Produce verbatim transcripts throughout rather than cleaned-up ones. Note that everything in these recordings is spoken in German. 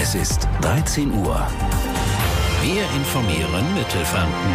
Es ist dreizehn Uhr. Wir informieren Mittelfranken.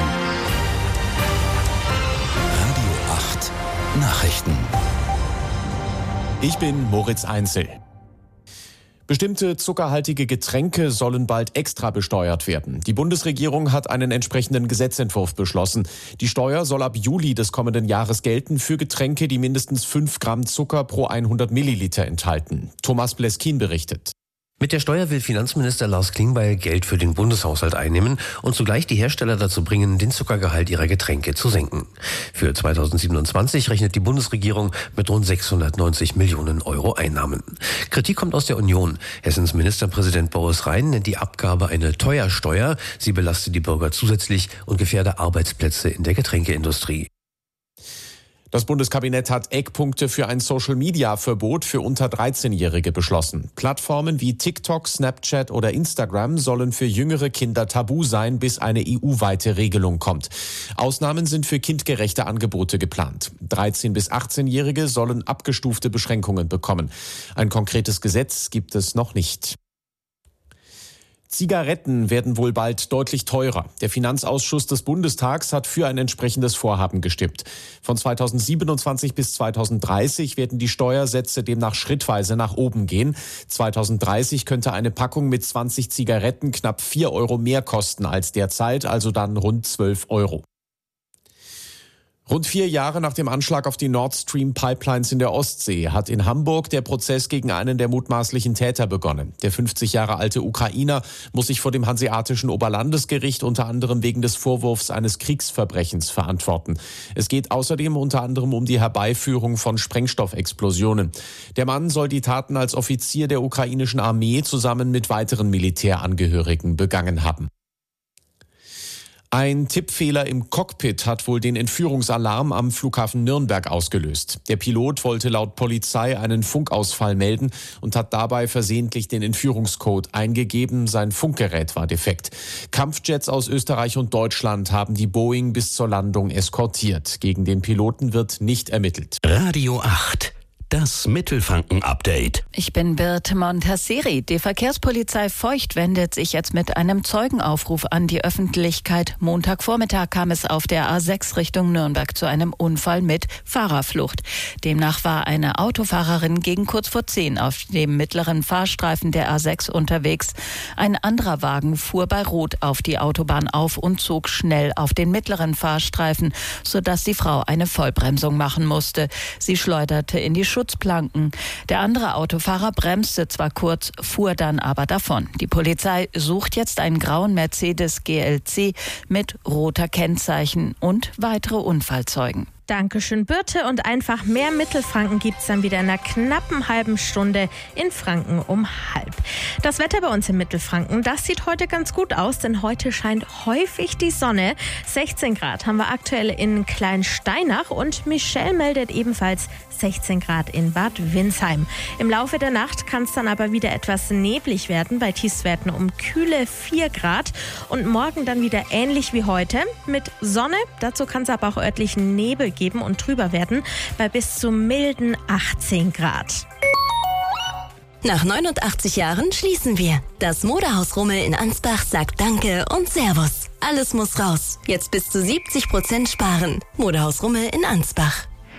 Radio acht Nachrichten. Ich bin Moritz Einzel. Bestimmte zuckerhaltige Getränke sollen bald extra besteuert werden. Die Bundesregierung hat einen entsprechenden Gesetzentwurf beschlossen. Die Steuer soll ab Juli des kommenden Jahres gelten für Getränke, die mindestens fünf Gramm Zucker pro hundert Milliliter enthalten. Thomas Bleskin berichtet. Mit der Steuer will Finanzminister Lars Klingbeil Geld für den Bundeshaushalt einnehmen und zugleich die Hersteller dazu bringen, den Zuckergehalt ihrer Getränke zu senken. Für zweitausendsiebenundzwanzig rechnet die Bundesregierung mit rund sechshundertneunzig Millionen Euro Einnahmen. Kritik kommt aus der Union. Hessens Ministerpräsident Boris Rhein nennt die Abgabe eine Teuersteuer. Sie belastet die Bürger zusätzlich und gefährde Arbeitsplätze in der Getränkeindustrie. Das Bundeskabinett hat Eckpunkte für ein Social-Media-Verbot für unter dreizehnjährige beschlossen. Plattformen wie TikTok, Snapchat oder Instagram sollen für jüngere Kinder tabu sein, bis eine E U-weite Regelung kommt. Ausnahmen sind für kindgerechte Angebote geplant. dreizehn- bis achtzehnjährige sollen abgestufte Beschränkungen bekommen. Ein konkretes Gesetz gibt es noch nicht. Zigaretten werden wohl bald deutlich teurer. Der Finanzausschuss des Bundestags hat für ein entsprechendes Vorhaben gestimmt. Von zweitausendsiebenundzwanzig bis zweitausenddreißig werden die Steuersätze demnach schrittweise nach oben gehen. zweitausenddreißig könnte eine Packung mit zwanzig Zigaretten knapp vier Euro mehr kosten als derzeit, also dann rund zwölf Euro. Rund vier Jahre nach dem Anschlag auf die Nord Stream Pipelines in der Ostsee hat in Hamburg der Prozess gegen einen der mutmaßlichen Täter begonnen. Der fünfzig Jahre alte Ukrainer muss sich vor dem Hanseatischen Oberlandesgericht unter anderem wegen des Vorwurfs eines Kriegsverbrechens verantworten. Es geht außerdem unter anderem um die Herbeiführung von Sprengstoffexplosionen. Der Mann soll die Taten als Offizier der ukrainischen Armee zusammen mit weiteren Militärangehörigen begangen haben. Ein Tippfehler im Cockpit hat wohl den Entführungsalarm am Flughafen Nürnberg ausgelöst. Der Pilot wollte laut Polizei einen Funkausfall melden und hat dabei versehentlich den Entführungscode eingegeben. Sein Funkgerät war defekt. Kampfjets aus Österreich und Deutschland haben die Boeing bis zur Landung eskortiert. Gegen den Piloten wird nicht ermittelt. Radio acht. Das Mittelfranken-Update. Ich bin Birte Montasseri. Die Verkehrspolizei Feucht wendet sich jetzt mit einem Zeugenaufruf an die Öffentlichkeit. Montagvormittag kam es auf der A sechs Richtung Nürnberg zu einem Unfall mit Fahrerflucht. Demnach war eine Autofahrerin gegen kurz vor zehn auf dem mittleren Fahrstreifen der A sechs unterwegs. Ein anderer Wagen fuhr bei Rot auf die Autobahn auf und zog schnell auf den mittleren Fahrstreifen, sodass die Frau eine Vollbremsung machen musste. Sie schleuderte in die Schutzplanken. Der andere Autofahrer bremste zwar kurz, fuhr dann aber davon. Die Polizei sucht jetzt einen grauen Mercedes G L C mit roter Kennzeichen und weitere Unfallzeugen. Dankeschön, Birte. Und einfach mehr Mittelfranken gibt's dann wieder in einer knappen halben Stunde in Franken um halb. Das Wetter bei uns in Mittelfranken, das sieht heute ganz gut aus, denn heute scheint häufig die Sonne. sechzehn Grad haben wir aktuell in Kleinsteinach und Michelle meldet ebenfalls sechzehn Grad in Bad Windsheim. Im Laufe der Nacht kann es dann aber wieder etwas neblig werden, bei Tiefstwerten um kühle vier Grad und morgen dann wieder ähnlich wie heute mit Sonne. Dazu kann es aber auch örtlichen Nebel geben und trüber werden bei bis zu milden achtzehn Grad. Nach neunundachtzig Jahren schließen wir. Das Modehaus Rummel in Ansbach sagt Danke und Servus. Alles muss raus. Jetzt bis zu siebzig Prozent sparen. Modehaus Rummel in Ansbach.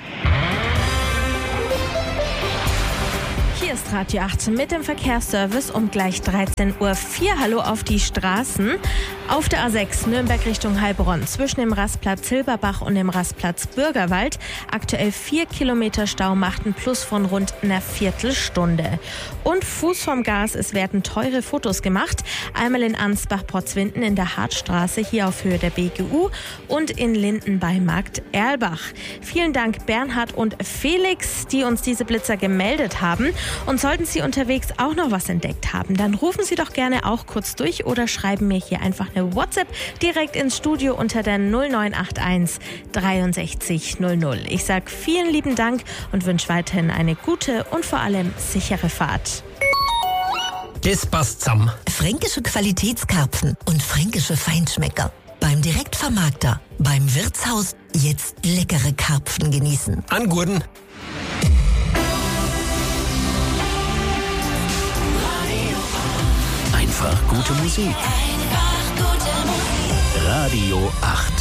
Hier ist Radio acht mit dem Verkehrsservice um gleich dreizehn Uhr vier. Hallo auf die Straßen. Auf der A sechs Nürnberg Richtung Heilbronn zwischen dem Rastplatz Silberbach und dem Rastplatz Bürgerwald. Aktuell vier Kilometer Stau macht ein Plus von rund einer Viertelstunde. Und Fuß vom Gas, es werden teure Fotos gemacht. Einmal in Ansbach-Potzwinden in der Hartstraße, hier auf Höhe der B G U und in Linden bei Markt Erlbach. Vielen Dank Bernhard und Felix, die uns diese Blitzer gemeldet haben. Und sollten Sie unterwegs auch noch was entdeckt haben, dann rufen Sie doch gerne auch kurz durch oder schreiben mir hier einfach eine WhatsApp direkt ins Studio unter der null neun acht eins dreiundsechzig null null. Ich sage vielen lieben Dank und wünsche weiterhin eine gute und vor allem sichere Fahrt. Das passt zusammen. Fränkische Qualitätskarpfen und fränkische Feinschmecker. Beim Direktvermarkter, beim Wirtshaus jetzt leckere Karpfen genießen. An Gurden. Ein Einfach gute Musik. Einfach gute Musik. Radio acht.